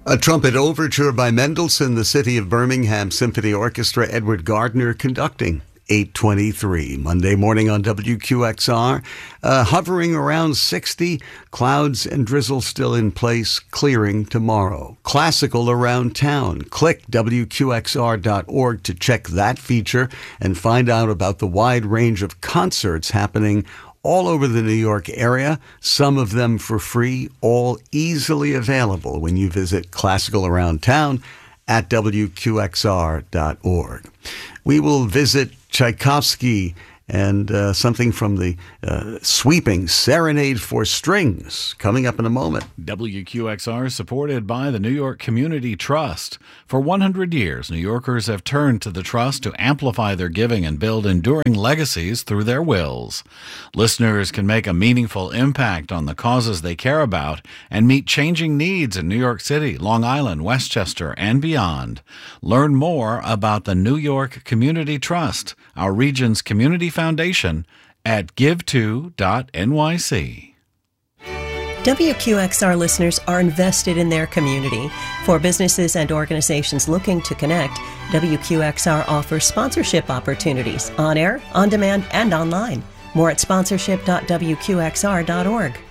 A trumpet overture by Mendelssohn, the City of Birmingham Symphony Orchestra, Edward Gardner conducting. 8:23 Monday morning on WQXR. Hovering around 60, clouds and drizzle still in place, clearing tomorrow. Classical around town. Click WQXR.org to check that feature and find out about the wide range of concerts happening all over the New York area, some of them for free, all easily available when you visit Classical Around Town at WQXR.org. We will visit Tchaikovsky and something from the sweeping Serenade for Strings coming up in a moment. WQXR is supported by the New York Community Trust. For 100 years, New Yorkers have turned to the Trust to amplify their giving and build enduring legacies through their wills. Listeners can make a meaningful impact on the causes they care about and meet changing needs in New York City, Long Island, Westchester, and beyond. Learn more about the New York Community Trust, our region's community foundation, at give2.nyc. WQXR listeners are invested in their community. For businesses and organizations looking to connect, WQXR offers sponsorship opportunities on air, on demand, and online. More at sponsorship.wqxr.org.